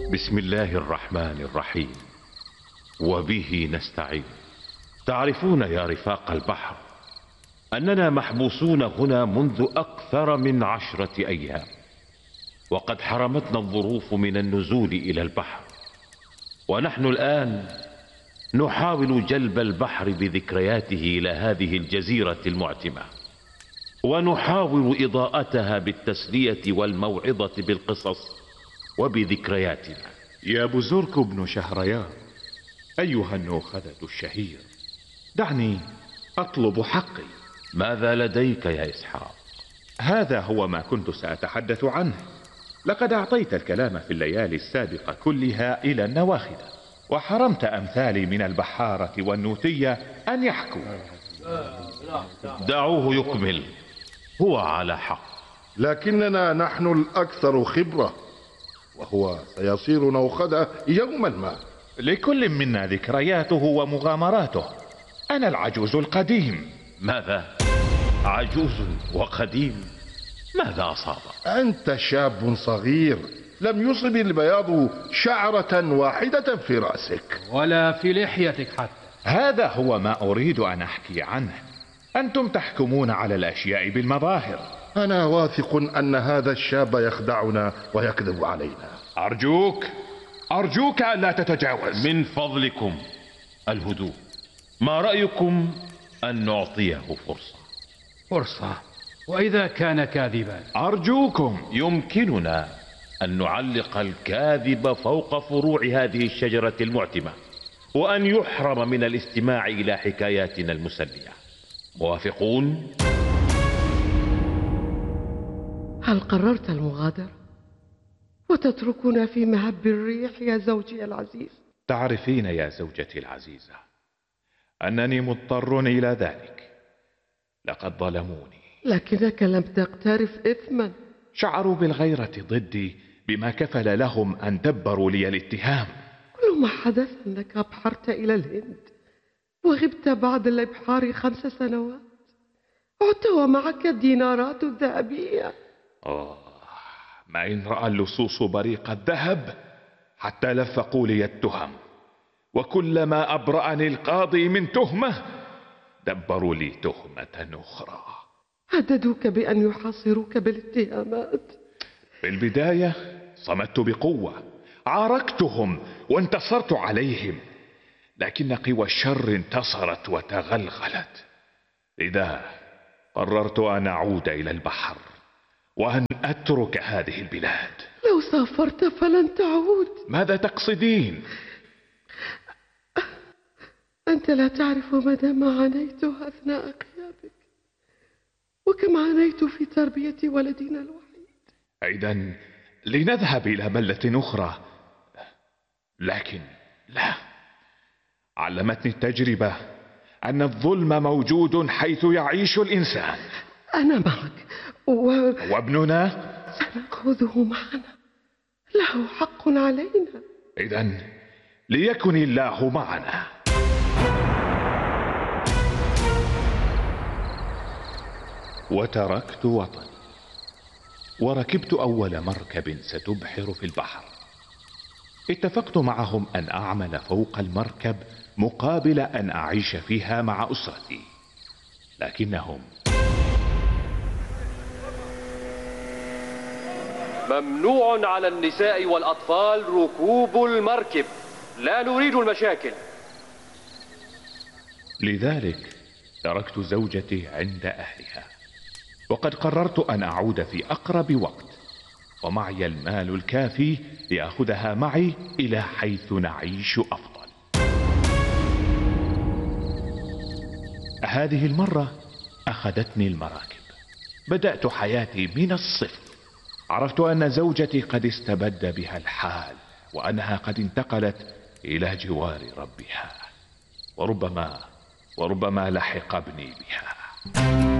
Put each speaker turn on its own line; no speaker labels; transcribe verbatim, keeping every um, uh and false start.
بسم الله الرحمن الرحيم، وبه نستعين. تعرفون يا رفاق البحر أننا محبوسون هنا منذ أكثر من عشرة أيام، وقد حرمتنا الظروف من النزول إلى البحر، ونحن الآن نحاول جلب البحر بذكرياته إلى هذه الجزيرة المعتمة، ونحاول إضاءتها بالتسلية والموعظة بالقصص وبذكرياتنا.
يا بزرك بن شهريار، أيها النوخذة الشهير، دعني أطلب حقي.
ماذا لديك يا إسحاق؟
هذا هو ما كنت سأتحدث عنه. لقد أعطيت الكلام في الليالي السابقة كلها إلى النواخذة، وحرمت أمثالي من البحارة والنوتية أن يحكوا.
دعوه يكمل، هو على حق.
لكننا نحن الأكثر خبرة، وهو سيصير نوخذة يوما ما.
لكل منا ذكرياته ومغامراته. أنا العجوز القديم.
ماذا؟ عجوز وقديم؟ ماذا أصاب؟
أنت شاب صغير، لم يصب البياض شعرة واحدة في رأسك
ولا في لحيتك حتى.
هذا هو ما أريد أن أحكي عنه. أنتم تحكمون على الأشياء بالمظاهر.
أنا واثق أن هذا الشاب يخدعنا ويكذب علينا.
أرجوك أرجوك ألا تتجاوز.
من فضلكم الهدوء. ما رأيكم أن نعطيه فرصة؟
فرصة؟ وإذا كان كاذبا؟
أرجوكم.
يمكننا أن نعلق الكاذب فوق فروع هذه الشجرة المعتمة، وأن يحرم من الاستماع إلى حكاياتنا المسلية. موافقون؟
هل قررت المغادرة وتتركنا في مهب الريح يا زوجي العزيز؟
تعرفين يا زوجتي العزيزة أنني مضطر إلى ذلك. لقد ظلموني.
لكنك لم تقترف إثما.
شعروا بالغيرة ضدي بما كفل لهم أن دبروا لي الاتهام.
كل ما حدث أنك أبحرت إلى الهند وغبت بعد الإبحار خمس سنوات، عدت ومعك الدينارات الذهبية.
آه، ما إن رأى اللصوص بريق الذهب حتى لفقوا لي التهم، وكلما أبرأني القاضي من تهمة دبروا لي تهمة أخرى.
هددوك بأن يحاصروك بالاتهامات.
في البداية صمت بقوة، عاركتهم وانتصرت عليهم، لكن قوى الشر انتصرت وتغلغلت. لذا قررت أن أعود إلى البحر وأن أترك هذه البلاد.
لو سافرت فلن تعود.
ماذا تقصدين؟
أنت لا تعرف مدى ما عانيته أثناء غيابك، وكم عانيت في تربية ولدنا الوحيد.
إذن لنذهب إلى بلدة أخرى. لكن لا، علمتني التجربة أن الظلم موجود حيث يعيش الإنسان.
أنا معك و...
وابننا
سنأخذه معنا، له حق علينا.
إذن ليكن الله معنا. وتركت وطني وركبت أول مركب ستبحر في البحر. اتفقت معهم أن أعمل فوق المركب مقابل أن أعيش فيها مع أسرتي، لكنهم
ممنوع على النساء والأطفال ركوب المركب، لا نريد المشاكل.
لذلك تركت زوجتي عند أهلها، وقد قررت أن أعود في أقرب وقت، ومعي المال الكافي لأخذها معي إلى حيث نعيش أفضل. هذه المرة أخذتني المراكب. بدأت حياتي من الصفر. عرفت أن زوجتي قد استبد بها الحال، وأنها قد انتقلت إلى جوار ربها، وربما وربما لحق ابني بها.